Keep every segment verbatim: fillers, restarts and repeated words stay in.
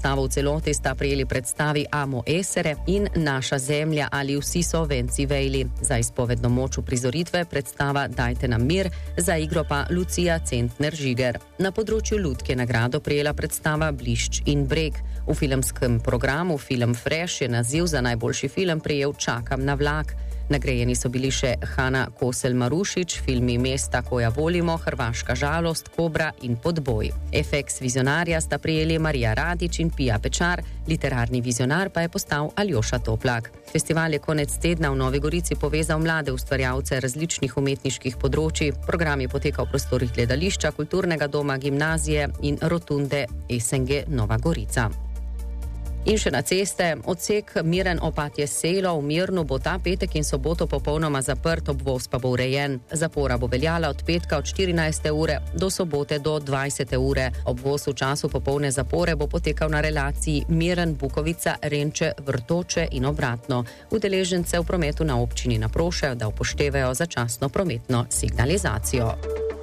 Razstavo v celoti sta prijeli predstavi Amo Esere in Naša zemlja ali Vsi so venci vejli. Za izpovedno moč uprizoritve predstava Dajte nam mir, za igro pa Lucija Centner-Žiger. Na področju lutke nagrado prijela predstava Blišč in breg. V filmskem programu Film Fresh je naziv za najboljši film prejel Čakam na vlak. Nagrajeni so bili še Hana Kosel-Marušič, filmi Mesta, koja volimo, Hrvaška žalost, Kobra in Podboj. F X vizionarja sta prijeli Marija Radič in Pija Pečar, literarni vizionar pa je postal Aljoša Toplak. Festival je konec tedna v Novi Gorici povezal mlade ustvarjalce različnih umetniških področij. Program je potekal v prostorih gledališča, kulturnega doma, gimnazije in rotunde S N G Nova Gorica. In še na ceste, odsek Miren-Opatje-Selo v Mirnu bo ta petek in soboto popolnoma zaprt, obvoz pa bo urejen. Zapora bo veljala od petka od štirinajste ure do sobote do dvajsete ure. Obvoz v času popolne zapore bo potekal na relaciji Miren-Bukovica-Renče-Vrtoče in obratno. Udeležence v prometu na občini naprošajo, da upoštevajo začasno prometno signalizacijo.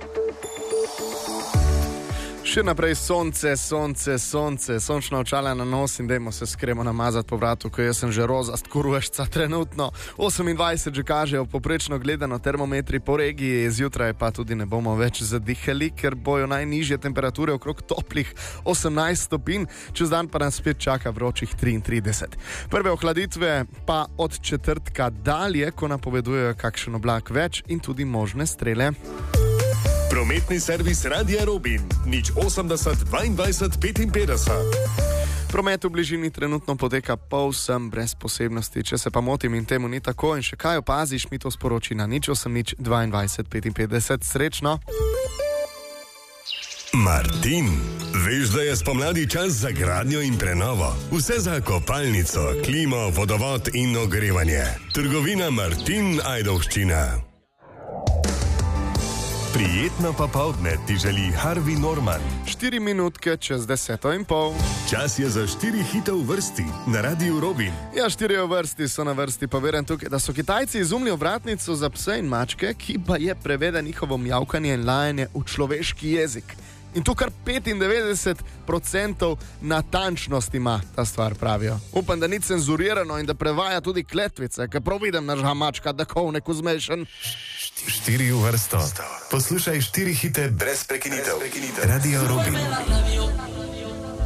Še naprej sonce, sonce, sonce, sončna očala na nos in dajmo se skremo namazati po vratu, ko jaz sem že rozast kuruešca trenutno. osemindvajset že kažejo poprečno gledano termometri po regiji, zjutraj pa tudi ne bomo več zadihali, ker bojo najnižje temperature okrog toplih osemnajst stopinj, čez dan pa nas spet čaka vročih triintrideset. Prve ohladitve pa od četrtka dalje, ko napovedujejo kakšen oblak več in tudi možne strele. Prometni servis Radia Robin, nič osemdeset dvaindvajset petinpetdeset. Promet v bližini trenutno poteka povsem brez posebnosti. Če se pa motim in temu ni tako in še kaj opaziš, mi to sporoči na nič osem nič dvaindvajset petinpetdeset. Srečno! Martin, veš, da je spomladi čas za gradnjo in prenovo. Vse za kopalnico, klimo, vodovod in ogrevanje. Trgovina Martin Ajdovščina. Prijetno popoldne ti želi Harvey Norman. Štiri minutke čez deseto in pol. Čas je za štiri hite v vrsti na Radiu Robin. Ja, štiri v vrsti so na vrsti, pa verjam tukaj, da so Kitajci izumili ovratnico za pse in mačke, ki pa je prevede njihovo mjavkanje in lajanje v človeški jezik. In tu kar petindevetdeset procentov natančnosti ima ta stvar, pravijo. Upam, da ni cenzurirano in da prevaja tudi kletvice, ker prav vidim naša mačka, da kovnek vzmešen. Štiri v vrsto. Poslušaj štiri hite brez prekinitev. Radio Robin.